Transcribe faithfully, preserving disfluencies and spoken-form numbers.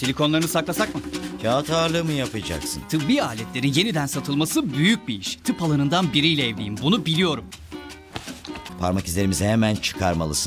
Silikonlarını saklasak mı? Kağıt ağırlığı mı yapacaksın? Tıbbi aletlerin yeniden satılması büyük bir iş. Tıp alanından biriyle evliyim. Bunu biliyorum. Parmak izlerimizi hemen çıkarmalısın.